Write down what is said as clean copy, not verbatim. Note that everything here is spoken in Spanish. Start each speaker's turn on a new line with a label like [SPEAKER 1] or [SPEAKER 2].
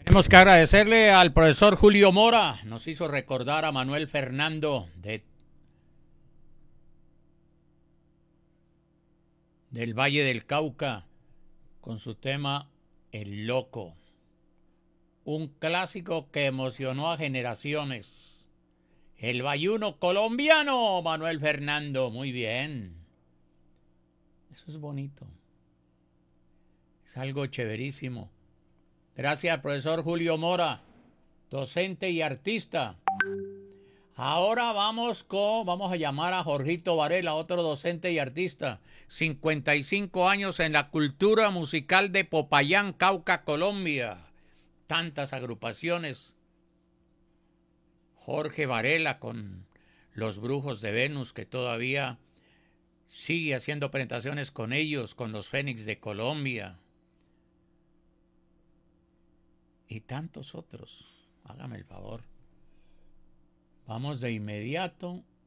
[SPEAKER 1] Tenemos que agradecerle al profesor Julio Mora, nos hizo recordar a Manuel Fernando del Valle del Cauca con su tema El Loco, un clásico que emocionó a generaciones. El bayuno colombiano, Manuel Fernando, muy bien. Eso es bonito, es algo chéverísimo. Gracias al profesor Julio Mora, docente y artista. Ahora vamos a llamar a Jorgito Varela, otro docente y artista, 55 años en la cultura musical de Popayán, Cauca, Colombia. Tantas agrupaciones. Jorge Varela con Los Brujos de Venus, que todavía sigue haciendo presentaciones con ellos, con los Fénix de Colombia. Y tantos otros. Hágame el favor. Vamos de inmediato